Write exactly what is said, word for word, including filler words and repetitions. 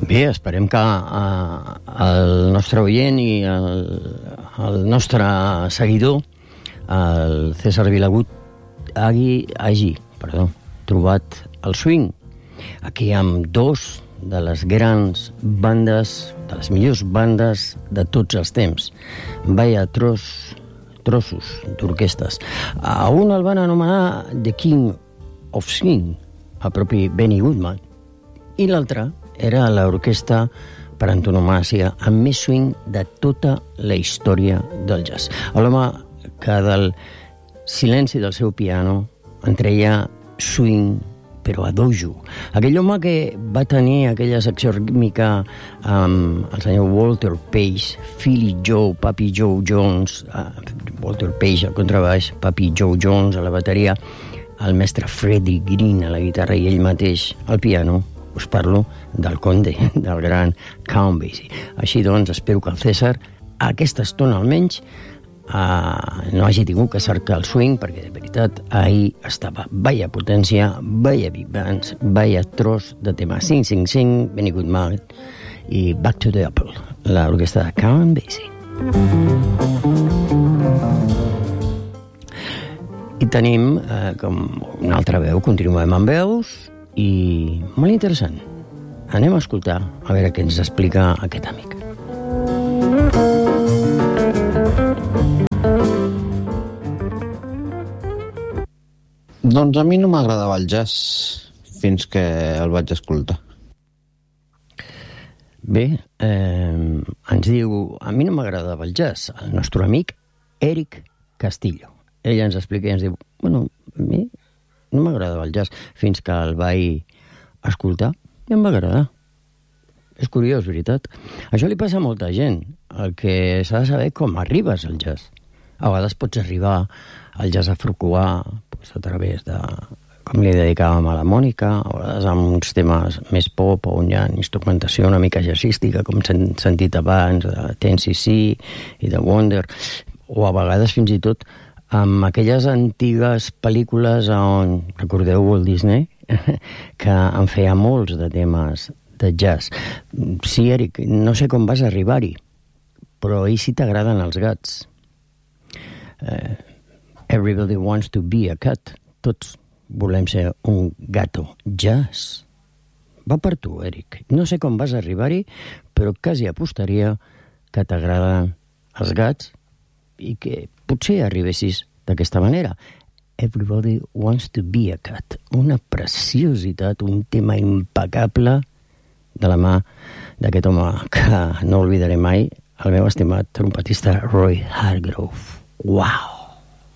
Bé, esperem que uh, el nostre oient i el, el nostre seguidor, el César Vilagut, hagi, hagi perdó, trobat el swing. Aquí amb dos de les grans bandes, de les millors bandes de tots els temps. Vaya tros, trossos d'orquestes. A un el van anomenar The King of Swing, a propi Benny Goodman, i l'altre era l'orquestra per antonomàsia amb més swing de tota la història del jazz. L'home que del silenci del seu piano en treia swing, però a dojo. Aquell home que va tenir aquella secció rítmica amb el senyor Walter Page, Philly Joe, Papi Joe Jones, uh, Walter Page al contrabaix, Papi Joe Jones a la bateria, el mestre Freddie Green a la guitarra i ell mateix al piano. Us parlo del conde, del gran Count Basie. Així doncs, espero que el César, a aquesta estona almenys, Uh, no hagi tingut que cercar el swing, perquè de veritat ahir estava vaya potència, vaya big bands, vaya tros de tema. cinc cinc cinc, Benny Goodman i Back to the Apple, l'orquestra de Count Basie. I tenim uh, com una altra veu, continuem amb veus i molt interessant. Anem a escoltar a veure què ens explica aquest amic. Doncs a mi no m'agradava el jazz fins que el vaig escoltar. Bé, eh, ens diu, a mi no m'agradava el jazz, el nostre amic Eric Castillo. Ell ens explica i ens diu, bueno, a mi no m'agradava el jazz fins que el vaig escoltar i em va agradar. És curiós, veritat? Això li passa a molta gent. El que s'ha de saber com arribes al jazz. A vegades pots arribar al jazz afro-cubà pues, a través de, com li dedicàvem a la Mònica, a vegades amb uns temes més pop, on hi ha instrumentació una mica jazzística, com s'han sentit abans, de Ten C C i de Wonder, o a vegades fins i tot amb aquelles antigues pel·lícules on, recordeu Walt Disney, que en feia molts de temes de jazz. Sí, Eric, no sé com vas arribar-hi, però ahir sí t'agraden els gats. Uh, everybody wants to be a cat. Tots volem ser un gato. Jazz. Va per tu, Eric. No sé com vas arribar-hi, però quasi apostaria que t'agraden els gats i que potser arribessis d'aquesta manera. Everybody wants to be a cat. Una preciositat, un tema impecable de la mà d'aquest home que no oblidaré mai, el meu estimat trompetista Roy Hargrove. Wow!